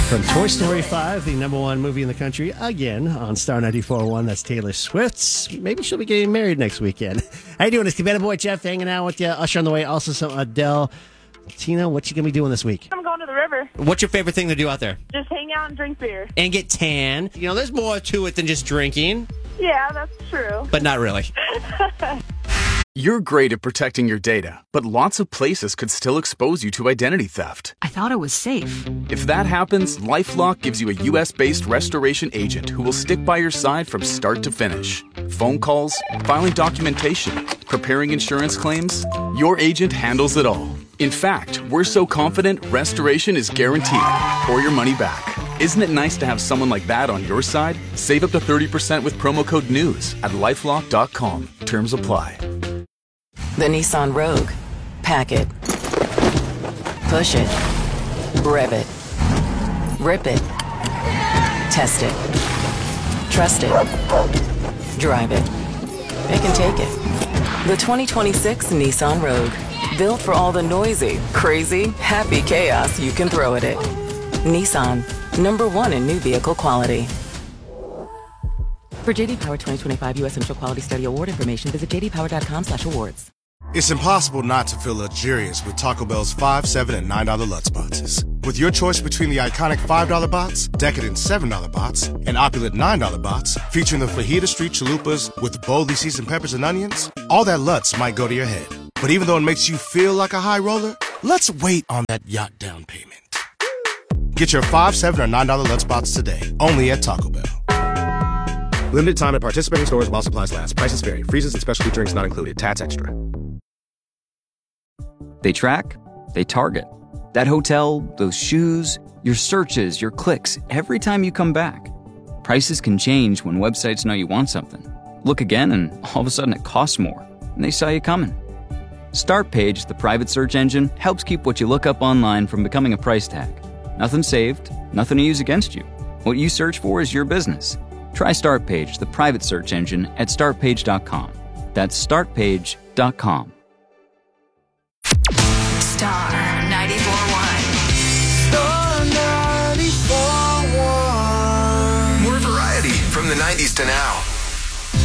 From Toy Story 5, the number one movie in the country, again on Star 94.1. That's Taylor Swift. Maybe she'll be getting married next weekend. How you doing? It's Cabana Boy Jeff hanging out with you. Usher on the way. Also some Adele. Tina, what you going to be doing this week? I'm going to the river. What's your favorite thing to do out there? Just hang out and drink beer. And get tan. You know, there's more to it than just drinking. Yeah, that's true. But not really. You're great at protecting your data, but lots of places could still expose you to identity theft. I thought it was safe. If that happens, LifeLock gives you a U.S.-based restoration agent who will stick by your side from start to finish. Phone calls, filing documentation, preparing insurance claims, your agent handles it all. In fact, we're so confident restoration is guaranteed or your money back. Isn't it nice to have someone like that on your side? Save up to 30% with promo code NEWS at LifeLock.com. Terms apply. The Nissan Rogue. Pack it. Push it. Rev it. Rip it. Test it. Trust it. Drive it. It can take it. The 2026 Nissan Rogue. Built for all the noisy, crazy, happy chaos you can throw at it. Nissan. Number one in new vehicle quality. For J.D. Power 2025 U.S. Initial Quality Study Award information, visit jdpower.com/awards. It's impossible not to feel luxurious with Taco Bell's $5, $7, and $9 Lutz boxes. With your choice between the iconic $5 box, decadent $7 box, and opulent $9 box, featuring the Fajita Street Chalupas with boldly seasoned peppers and onions, all that Lutz might go to your head. But even though it makes you feel like a high roller, let's wait on that yacht down payment. Get your $5, $7, or $9 Lutz box today, only at Taco Bell. Limited time at participating stores while supplies last. Prices vary. Freezes and specialty drinks not included. Tats extra. They track, they target. That hotel, those shoes, your searches, your clicks, every time you come back. Prices can change when websites know you want something. Look again and all of a sudden it costs more, and they saw you coming. Startpage, the private search engine, helps keep what you look up online from becoming a price tag. Nothing saved, nothing to use against you. What you search for is your business. Try Startpage, the private search engine, at startpage.com. That's startpage.com. Star 94.1. Star 94.1. More variety from the 90s to now.